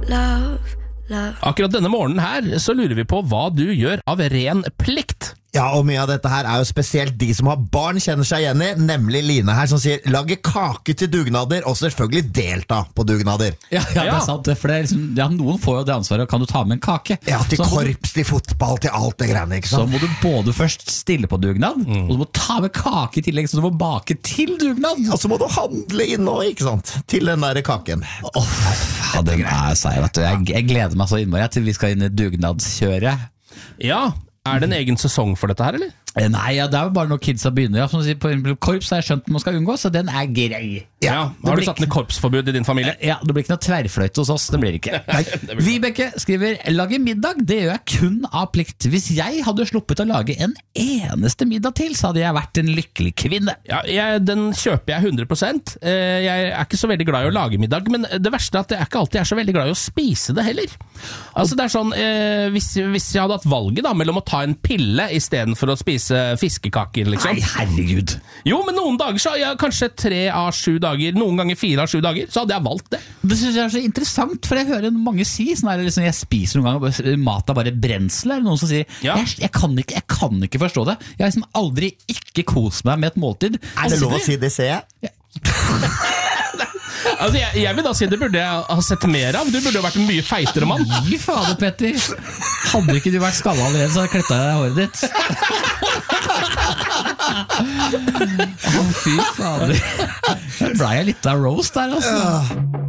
Akkurat denne morgenen her så lurer vi på hva du gjør av ren plikt. Ja, og mye av dette her er jo spesielt de som har barn kjenner seg igjen i, nemlig Line her som sier lage kake til dugnader, og selvfølgelig delta på dugnader. Ja, det er sant, for det er liksom, noen får jo det ansvaret, kan du ta med en kake? Ja, til korps, til fotball, til alt det greiene, ikke sant? Så må du både først stille på dugnad, og du må ta med kake i tillegg, så du må bake til dugnad. Og så må du handle inn nå, ikke sant? Til den der kaken. Den er seig, vet du. Jeg gleder meg så innmari til vi skal inn i dugnadskjøret. Ja, er det en egen sesong for dette her, eller? Nei, det er jo bare når kidsa begynner. Som du sier, på korps har jeg skjønt man skal unngå, så den er grei. Ja, har du satt ned korpsforbud i din familie? Ja, det blir ikke noe tverrfløyte hos oss, det blir ikke. Vibeke skriver, lage middag, det gjør jeg kun av plikt. Hvis jeg hadde sluppet å lage en eneste middag til, så hadde jeg vært en lykkelig kvinne. Ja, den kjøper jeg 100%. Jeg er ikke så veldig glad i å lage middag, men det verste er at jeg ikke alltid er så veldig glad i å spise det heller. Altså det er sånn, hvis jeg hadde hatt valget da, mellom å ta en pille i stedet for å spise fiskekaker, liksom. Nei, herregud. Jo, men noen dager så, kanskje 3 av 7 dager, noen ganger 4 av 7 dager, så hadde jeg valgt det. Det synes jeg er så interessant, for jeg hører mange si, sånn her, liksom, jeg spiser noen ganger, mat er bare brensel, eller noen som sier, jeg kan ikke forstå det. Jeg har liksom aldri ikke kost meg med et måltid. Er det lov å si det, ser jeg? Altså, jeg vil da si det burde jeg ha sett mer av. Du burde jo vært en mye feitere mann. Fy fader, Petter. Hadde ikke du vært skallet allerede, så hadde jeg klettet deg håret ditt. Fy fader. Ble jeg litt av roast der, altså.